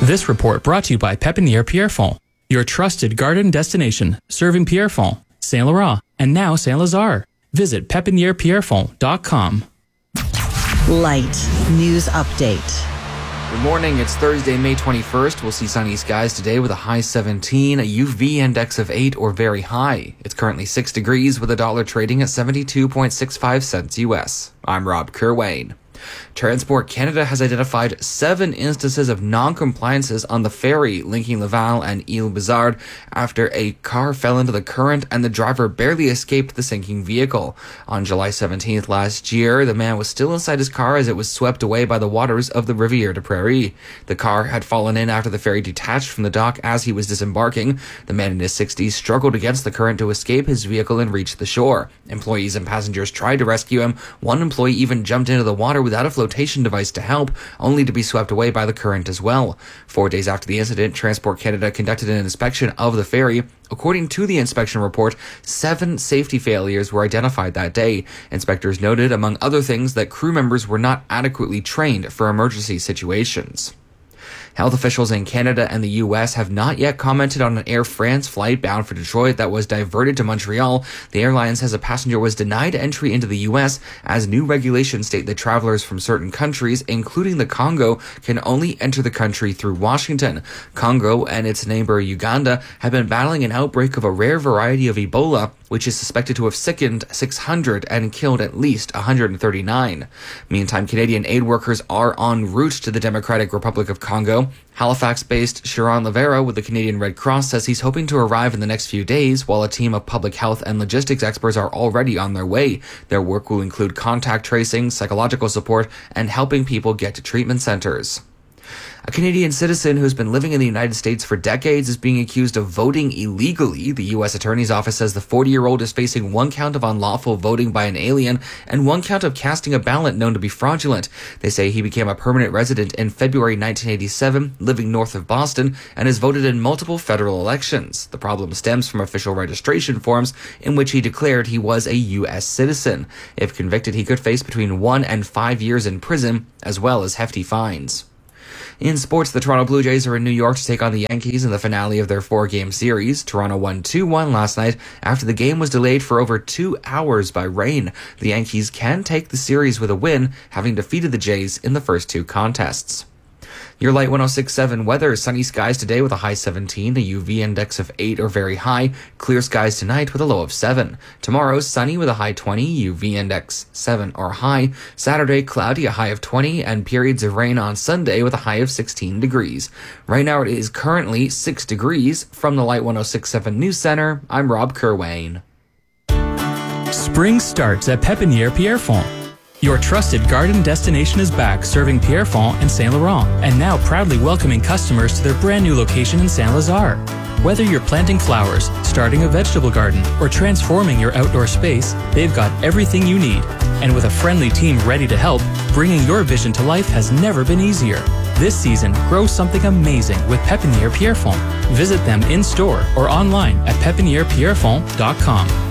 This report brought to you by Pépinière Pierrefonds, your trusted garden destination, serving Pierrefonds, Saint Laurent, and now Saint Lazare. Visit pépinièrepierrefonds.com. Light News Update. Good morning, it's Thursday, May 21st. We'll see sunny skies today with a high 17, a UV index of 8 or very high. It's currently 6 degrees with a dollar trading at 72.65 cents US. I'm Rob Kerwayne. Transport Canada has identified 7 instances of non-compliances on the ferry linking Laval and Île-Bizard after a car fell into the current and the driver barely escaped the sinking vehicle. On July 17th last year, the man was still inside his car as it was swept away by the waters of the Rivière de Prairie. The car had fallen in after the ferry detached from the dock as he was disembarking. The man in his 60s struggled against the current to escape his vehicle and reach the shore. Employees and passengers tried to rescue him. One employee even jumped into the water without a flotation device to help, only to be swept away by the current as well. 4 days after the incident, Transport Canada conducted an inspection of the ferry. According to the inspection report, 7 safety failures were identified that day. Inspectors noted, among other things, that crew members were not adequately trained for emergency situations. Health officials in Canada and the U.S. have not yet commented on an Air France flight bound for Detroit that was diverted to Montreal. The airline says a passenger was denied entry into the U.S. as new regulations state that travelers from certain countries, including the Congo, can only enter the country through Washington. Congo and its neighbor Uganda have been battling an outbreak of a rare variety of Ebola, which is suspected to have sickened 600 and killed at least 139. Meantime, Canadian aid workers are en route to the Democratic Republic of Congo. Halifax-based Sharon Lavera with the Canadian Red Cross says he's hoping to arrive in the next few days, while a team of public health and logistics experts are already on their way. Their work will include contact tracing, psychological support, and helping people get to treatment centers. A Canadian citizen who's been living in the United States for decades is being accused of voting illegally. The U.S. Attorney's Office says the 40-year-old is facing 1 count of unlawful voting by an alien and 1 count of casting a ballot known to be fraudulent. They say he became a permanent resident in February 1987, living north of Boston, and has voted in multiple federal elections. The problem stems from official registration forms in which he declared he was a U.S. citizen. If convicted, he could face between 1 and 5 years in prison, as well as hefty fines. In sports, the Toronto Blue Jays are in New York to take on the Yankees in the finale of their 4-game series. Toronto won 2-1 last night after the game was delayed for over 2 hours by rain. The Yankees can take the series with a win, having defeated the Jays in the first 2 contests. Your Light 106.7 weather, sunny skies today with a high 17, a UV index of 8 or very high. Clear skies tonight with a low of 7. Tomorrow, sunny with a high 20, UV index 7 or high. Saturday, cloudy, a high of 20, and periods of rain on Sunday with a high of 16 degrees. Right now it is currently 6 degrees. From the Light 106.7 News Center, I'm Rob Kerwayne. Spring starts at Pépinière Pierrefonds. Your trusted garden destination is back, serving Pierrefonds and Saint Laurent, and now proudly welcoming customers to their brand new location in Saint Lazare. Whether you're planting flowers, starting a vegetable garden, or transforming your outdoor space, they've got everything you need. And with a friendly team ready to help, bringing your vision to life has never been easier. This season, grow something amazing with Pépinière Pierrefonds. Visit them in store or online at pépinièrepierrefonds.com.